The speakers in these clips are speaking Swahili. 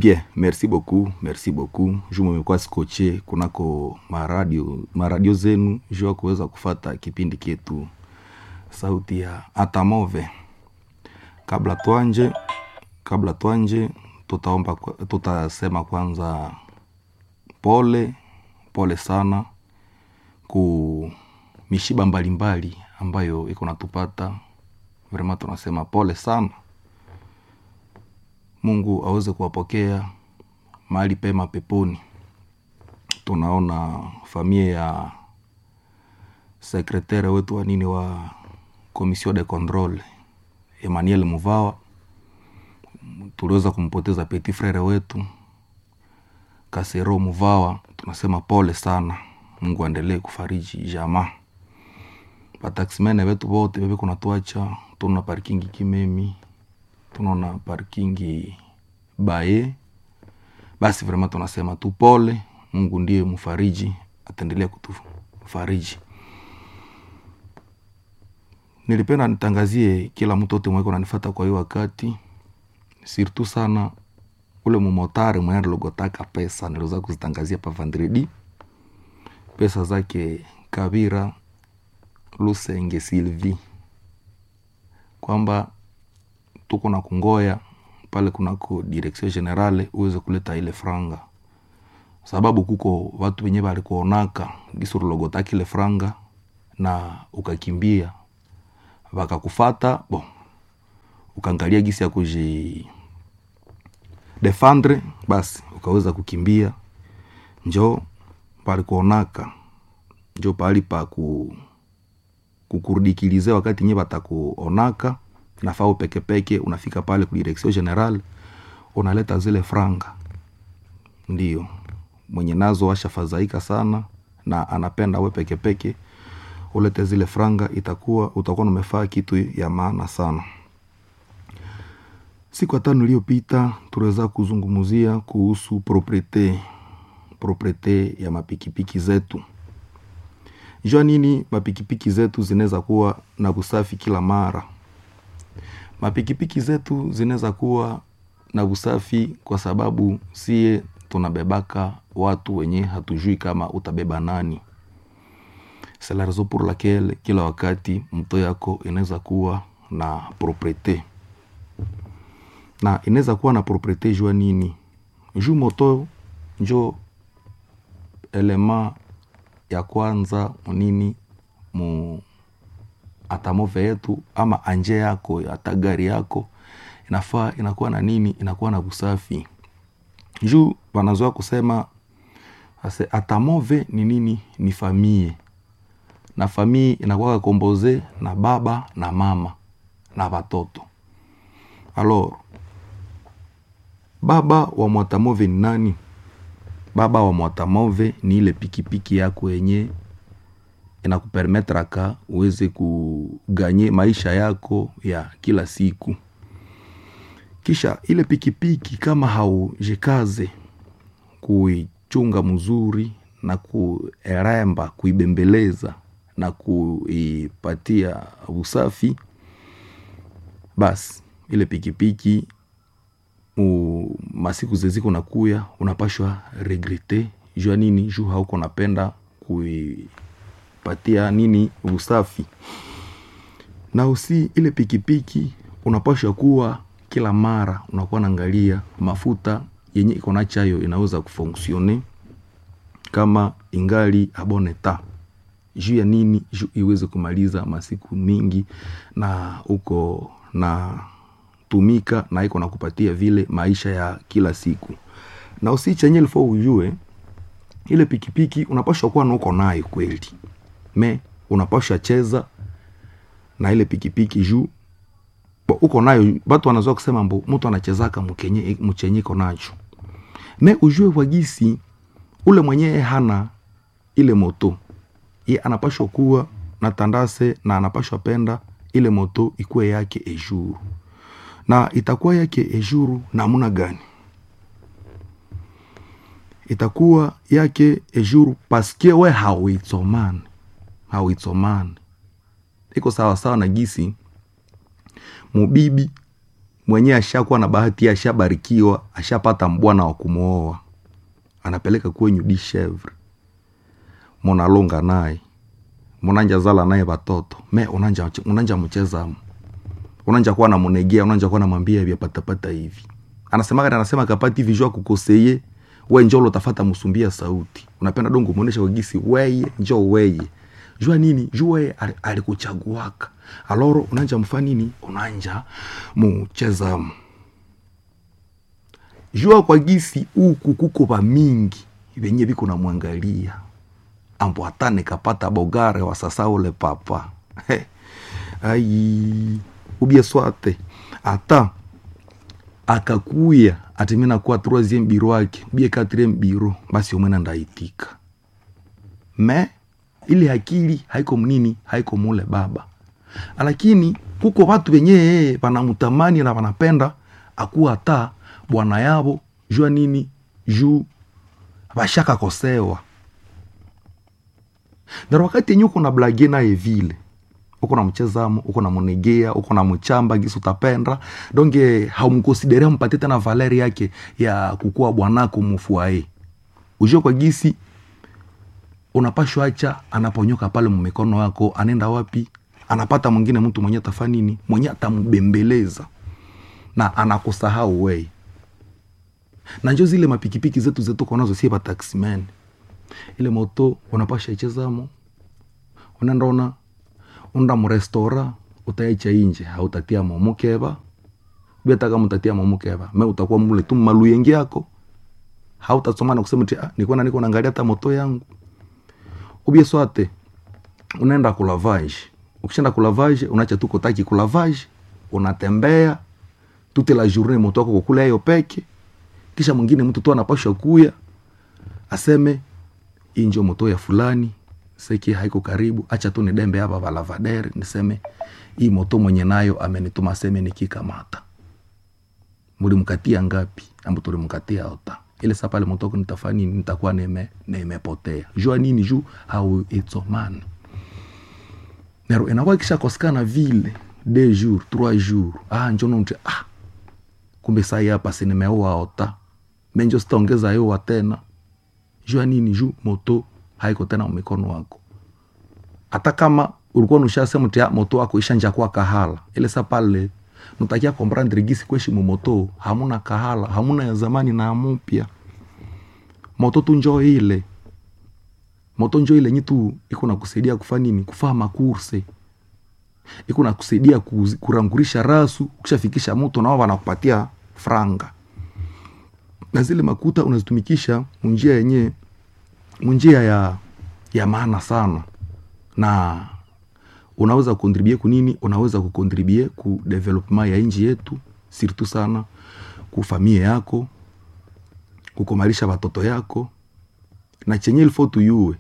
Bien, merci beaucoup. Je mmekuwa scotché kunako maradio zenu jua kuweza kufata kipindi kietu sauti ya Atamove. Kabla tuanje tutasema kwanza pole sana ku mishiba mbalimbali ambayo iko natupata. Vraiment tunasema pole sana. Mungu aweze kuwapokea mahali pema peponi. Tunaona familia ya sekretari wetu wa Commission de Contrôle Emmanuel Muvawa, tuliweza kumpoteza petit frere wetu Kasero Muvawa. Tunasema pole sana. Mungu aendelee kufariji jamaa. Bataximene wetu wote bebe kuna tuacha. Tuna parkingi Kimemi, tunaona parkingi Bae. Basi vraiment tunasema tu pole. Mungu ndiye mfariji, ataendelea kutufariji. Nilipenda nitangazie kila mtu wote mweko nanifuata kwa hiyo wakati, surtout sana ule mumotari mwenye logotaka pesa. Niliweza kuzitangazia pa vendredi pesa zake Kabira Lusenge Sylvie, kwamba tuko na kungoya pale kunako direction generale uweze kuleta ile franga, sababu kuko watu wenye bali kuonaka gisuru logotaki ile franga na ukakimbia wakakufata. Ukaangalia gisi ya kuji defendre, basi ukaweza kukimbia. Njo pali kuonaka, njo pali pa kukurudikilize wakati nye batakuonaka. Nafao peke unafika pale ku direction general, unaleta zile franga. Ndio mwenye nazo ashafadhaika sana na anapenda we peke ulete zile franga, utakuwa umefaa kitu ya maana sana. Siku 5 iliyopita tuliweza kuzungumzia kuhusu propriete ya mapikipiki zetu. Jua nini mapikipiki zetu zinaweza kuwa na usafi kila mara. Mapikipiki zetu zinaweza kuwa na usafi kwa sababu sie tunabebaka watu wenye hatujui kama utabeba nani. C'est la raison pour laquelle kila wakati mto yako inaweza kuwa na propriete. Na inaweza kuwa na propriete jua nini? Juu moto njo elema ya kwanza nini mu Atamove yetu ama anje yako hata gari yako inafaa inakuwa na nini? Inakuwa na usafi. Juu wanazoea kusema Atamove ni nini? Ni famille. Na famille inakuwa komboze na baba na mama na watoto. Alors baba wa Mwatamove ni nani? Baba wa Mwatamove ni ile pikipiki yako yenye inakupermetraka uweze kuganye maisha yako ya kila siku. Kisha ile pikipiki kama haujikaze kuichunga mzuri na kueremba, kuibembeleza na kuipatia usafi, basi ile pikipiki masiku zeziko nakuya unapashwa regrete. Jua nini? Juu hauko napenda kuipatia nini usafi. Na usi ile pikipiki unapashwa kuwa kila mara unakuwa naangalia mafuta yenye iko na chayo inaweza kufonksione kama ingali aboneta. Juu ya nini? Juu iweze kumaliza masiku mingi na uko na tumika na iko na kupatia vile maisha ya kila siku. Na usichenye ilifo ujue ile pikipiki unapaswa kuwa na uko nayo kweli. Unapaswa cheza na ile pikipiki juu uko nayo. Watu wanazoea kusema mtu anachezaka mchenye iko nacho. Ujue wagisi ule mwenye hana ile moto, yeye anapaswa kuwa na tandase na anapaswa penda ile moto ikuwe yake ejuru. Na itakuwa yake ejuru namuna gani? Itakuwa yake ejuru paske we hauitsomani. Iko sawa na gisi mubibi mwenye ashakuwa na bahati, ashabarikiwa, ashapata mbwana wa kumuoa, anapeleka kwenyu di chèvre, monalonga naye, monanja zala naye batoto, me unanja mcheza, unanja kuwa na monegea, unanja kuwa na mwambia hivi patapata hivi. Anasema kapati hivi jua kukoseye, we njolo tafata musumbia sauti. Unapenda dongo muonesha kwa gisi weye, njoo weye. Jua nini? Jua weye alikuchaguaka. Aloro unanja mfanya nini? Unanja mcheza. Jua kwa gisi uku kuko pa mingi, venye biko na muangalia. Ambo atane kapata bogare wa sasa ule papa. Ai, ubie swate. Ata akakuya atimina kwa 3e biro wake, ubie 4e biro, basi umena ndaitika. Me ile akili haiko mnini, haiko mule baba. Lakini kuko watu wenye wanamutamani na wanapenda akuwa ata bwana yabo jua nini, juu bashaka kosewa. Na wakati yenye uko na blage naye vile, uko na mchezamo, uko na monegea, uko na mchamba gisi utapenda, donge haumkonsidere mpate tena valeri yake ya kukua bwanako mfuae. Ujue kwa gisi unapashwa acha anaponyoka pale mumikono yako, anenda wapi? Anapata mwingine mtu mwenye tafanini, mwenye atambembeleza na anakusahau wewe. Na njoo zile mapikipiki zetu konazo sie ba taximen. Ile moto unapasha ichezamo, unaenda unda mu restaurant, utaicha inje, hautatia momokeba. Beta kama utatia momokeba, me utakuwa mule tu malu yengi yako. Hautasomana kusema niko naangalia hata moto yangu. Ubie swate, unaenda kulavage. Ukishaenda kulavage, unacha tu kotaki kulavage, unatembea toute la journée moto wako kukula hiyo peke. Kisha mwingine mtu tu anapashwa kuya aseme injo moto ya fulani seki haiko karibu, acha tu nidembe hapa valavadere niseme hii moto mwenye nayo amenituma seme nikikamata. Mulimkatia ngapi? Ambu tulimkatia ota. Ile sapa ile moto nitafani nitakuwa nimepotea. Jua nini juu how it's man. Nero inakuwa kisha koskana vile 2 jours 3 jours. Njono nje kumbe sai hapa si nimeoa ota. Menjo sitaongeza hiyo tena. Jua nini juu moto haiko tena mikono wako. Hata kama ulikuwa unashasema tia moto wako ishanja kwa kahala, ile sapale nutakia comprendre gisi kweshi moto hamuna kahala, hamuna ya zamani na mpya. Moto tu njoo ile. Moto njoo ile nyitu iko na kusaidia kufanya nini? Kufanya makurse. Iko na kusaidia kurangurisha rasu, ukishafikisha moto na wao wanakupatia franga. Na zile makuta unazitumikisha njia yenye njia ya maana sana. Na unaweza kukontribue kunini? Unaweza kukontribue ku development ya nchi yetu, surtout sana ku familia yako, kukomalisha watoto yako. Na chenye ilifo tuyue,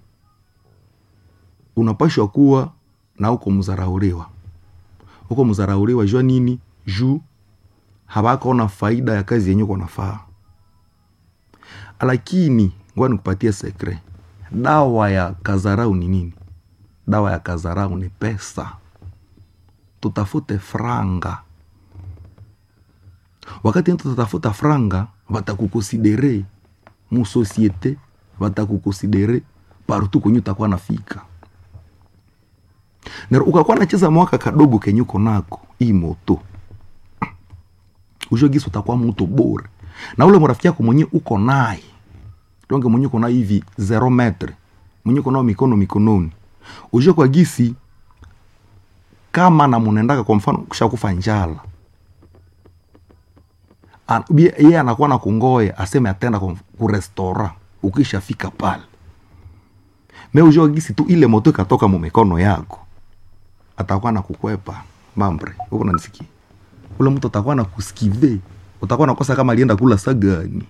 unapashwa kuwa na uko mzarauriwa. Uko mzarauriwa jua nini? Juu habaka ona faida ya kazi yenye uko nafaa. Lakini ngoja nikupatie secret. Dawa ya kazarau ni nini? Dawa ya kazarau ni pesa. Tutafute franga. Wakati nito tutafuta franga, watakukonsidere mu societe, watakukonsidere partout kwenye utakuwa nafika. Na ukakuwa nacheza mwaka kadogo kenyuko nako hii moto. Ujue gisi utakuwa mtu bora. Na ule mrafiki yako mwenye uko naye, donge mwenye uko naye hivi 0 metre, mwenye uko nao mikononi. Ujue kwa gisi kama na munendaka kwa mfano kushakufa njala, yeye anakuwa na kungoye aseme atenda ku restaurant ukishafika pale. Ujue gisi tu ile moto ikatoka mu mikono yako, atakuwa na kukwepa mambre. Uko unanisikia? Ule mtu atakuwa na kusikive, utakuwa nakosa kama alienda kula sagani.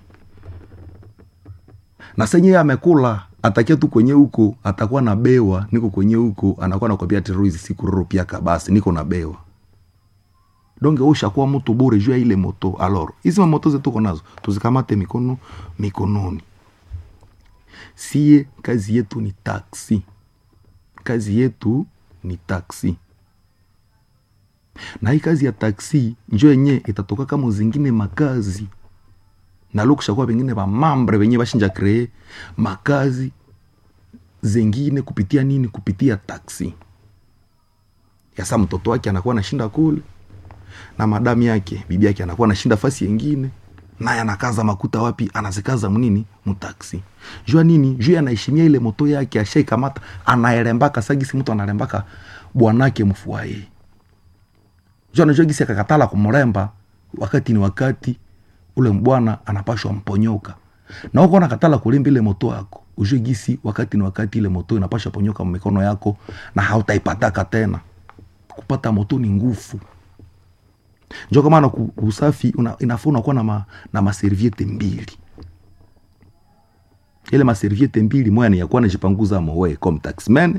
Na senye amekula atakia tu kwenye huko, atakuwa na bewa, niko kwenye huko, anakuwa na kwambia terrorizi siku rupia kabasi, niko na bewa. Donge ushakuwa mtu bure juu ya ile moto. Alors, hizi moto zetu tuko nazo, tuzikamate mikononi. Sie kazi yetu ni taxi. Kazi yetu ni taxi. Na hii kazi ya taksi njoo yenye itatoka kama zingine makazi. Na leo kushakuwa pengine ba mambre wenye bashinja kree makazi zingine kupitia nini? Kupitia taksi. Yasa mtoto wake anakuwa anashinda kule, na madamu yake, bibi yake anakuwa anashinda fasi nyingine, naye anakaza makuta wapi? Anazikaza mnini? Mtaksi. Jua nini? Jua anaheshimia ile moto yake, ashaikamata, anaelembaka sagisi mtu analembaka bwanake mfuaye. Jua anajua gisi akakatala kumremba wakati ni wakati ule mbwana anapashwa mponyoka. Na uko nakatala kulimba ile moto yako, ujue gisi wakati ni wakati ile moto inapashwa ponyoka mikono yako na hautaipataka tena. Kupata moto ni nguvu. Njoo kama na usafi inafaa unakuwa na maserviette mbili. Ile maserviette mbili, moja ni ya kuwa najipanguza mowe comme taxman,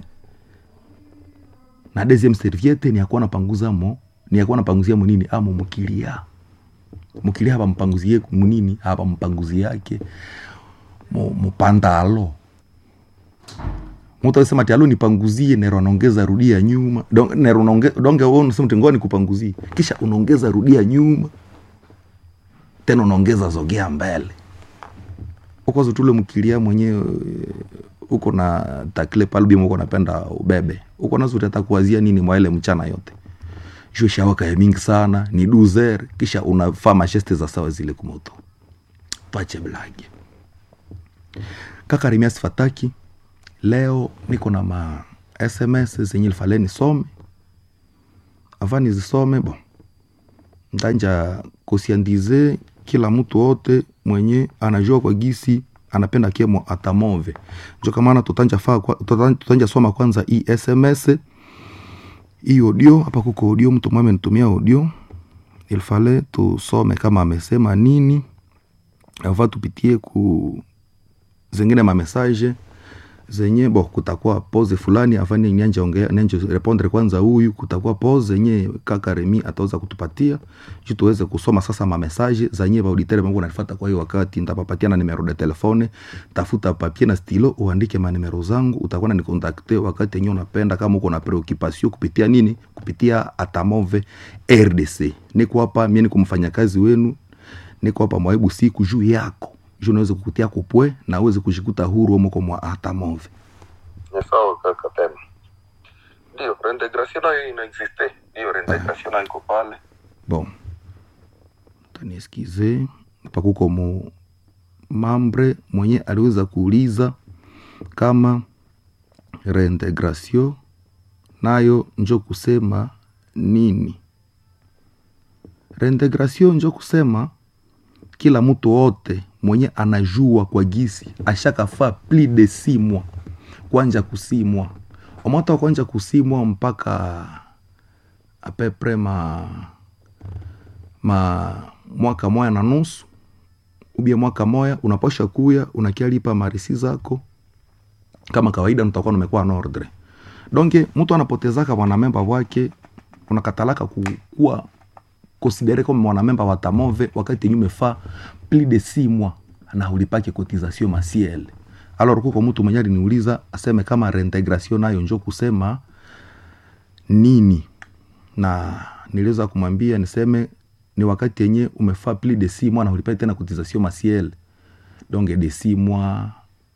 na deuxième serviette ni ya kuwa napanguza mo, ni ya kuwa napanguzia munini amo mukilia. Mukilia hapa mpanguzie munini, hapa mpanguzi yake mpandalo. Mtu anasema ati nipanguzie, nero anaongeza rudia nyuma. Nero unaongeza donge wewe unasema tengoni kupanguzie. Kisha unaongeza rudia nyuma. Tena unaongeza zogea mbele. Uko zotule mkilia mwenyewe uko na takle palbi mko napenda ubebe. Uko nazo utakuwazia nini mwa ile mchana yote. Jua shawaka ya mingi sana, ni 12h, kisha unafaa masheste za sawa zile kumoto. Tuache blagi. Kaka Remias Fataki, leo niko na ma SMS zenye ilifale nisome. Avant nizisome, bon, ndanja kusiandize kila mtu wote mwenye anajua kwa gisi anapenda kemo atamove. Ndio kama tutanja soma kwanza hii SMS, hii audio. Hapa kuko audio, mtu mwame nitumia audio. Ilifale tusome kama amesema nini. Avant tupitie ku zingine ma message zenye kutakuwa pause fulani afanye nyanja ongea nanje répondre kwanza huyu, kutakuwa pause zenye kaka Remi ataweza kutupatia ili tuweze kusoma sasa ma message zenye ba auditeur wangu wanafuata. Kwa hiyo wakati nitapapatia na numero de telefone, tafuta papier na stilo uandike ma numero zangu, utakuwa na nikontakte wakati yenyewe unapenda. Kama uko na preoccupation kupitia nini, kupitia Atamove RDC, niko hapa mimi, niko mfanyakazi wenu, niko hapa mwaibu siku juu yako. Unaweza kukutia kupwe na uweze kujikuta huru mko mwa Atamove. Ni sawa kaka tena. Ndio reintegration nayo inaexiste. Ndio reintegration iko pale. Bon. Tani excuse pakuko mu mambre mwenye aliweza kuuliza kama reintegration nayo njo kusema nini. Reintegration njo kusema kila mtu wote mwenye anajua kwa gisi ashakafaa plus de 6 mois kwanja kusimwa. Omata kwanja kusimwa mpaka apepre mwaka moja na nusu ubia mwaka moja, unaposha kuya unakialipa marisi zako kama kawaida, mtakuwa umekuwa en ordre. Donc mtu anapotezaka mwanamemba wake, unakatalaka kuwa considéré comme mwanamemba wa Atamove wakati nyume fa plus de 6 mois na ulipake cotisation mensuelle. Alors kuko mtu mwenye aliniuliza aseme kama reintegration nayo njo kusema nini, na niliweza kumwambia niseme ni wakati yenye umefa plus de 6 mois na ulipake tena cotisation mensuelle. Donc de 6 mois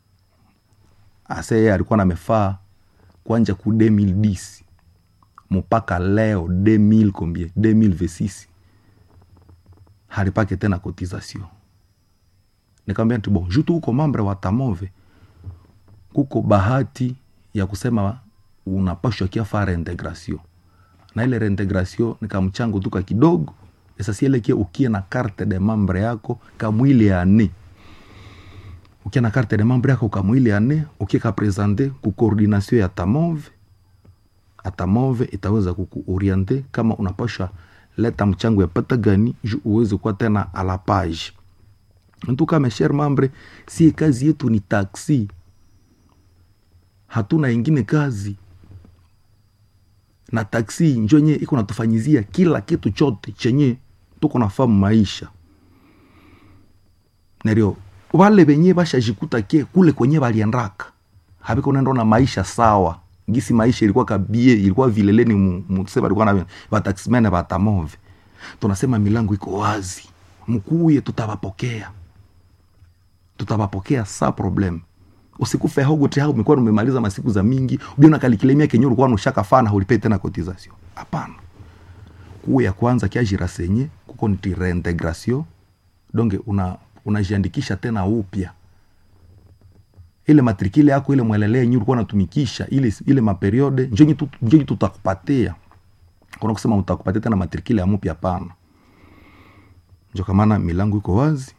ase alikuwa na mefa kwanja ku 2010 mpaka leo 2000 combien 2026 halipake tena cotisation. Nikamwambia nti bon, jutu uko mambre wa Atamove, kuko bahati ya kusema unapashwa kia fa reintegration. Na ile reintegration nikamchango tuka kidogo, esasi ile kia ukie na carte de membre yako kamwili ya ane. Ukie na carte de membre yako kamwili ya ane, ukie ka presenter ku coordination ya Atamove. Atamove itaweza kukuorienter kama unapasha leta mchango ya pata gani ju uweze kwa tena a la page. Ntuka mes chers membres, si kazi yetu ni taxi, hatuna ingine kazi. Na taxi njonye iko natufanyizia kila kitu chote chenye tuko nafamu maisha. Nerio wale benye basha jikuta kule kwenye baliandaka habiko nendo na maisha sawa ngisi maisha ilikuwa kabie, ilikuwa vileleni msema alikuwa na bataximene batamove. Tunasema milango iko wazi, mkuye, tutawapokea sa problem. Usikufe hogo tayari umekuwa umemaliza masiku za mingi, ubiona kalikilemia kenyo ulikuwa unashaka fana ulipe tena cotisation. Hapana. Kuya kwanza kia jirasenye kuko ni reintegration. Donc unajiandikisha tena upya. Ile matrikile yako ile mwelele yenyewe ulikuwa unatumikisha ile maperiode njoo tutakupatia. Kuna kusema utakupatia tena matrikile ya mpya hapana. Ndio kama na milango iko wazi.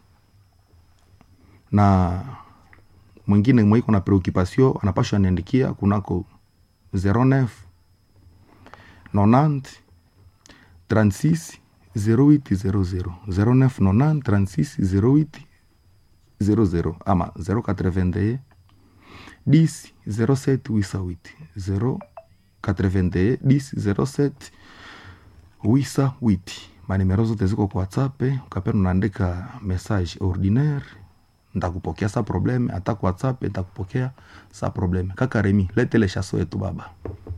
Na mwingine mwiko na preoccupation anapaswa niandikia kunako 09 90 36 0800 09 90 36 0800 ama 081 10 07 88 081 10 07 88. Manimero zote ziko kwa WhatsApp, ukapenda unaandika message ordinaire, ndakupokea sa probleme, hata kwa WhatsApp ndakupokea sa probleme. Kaka Remi, lete le chasso yetu baba.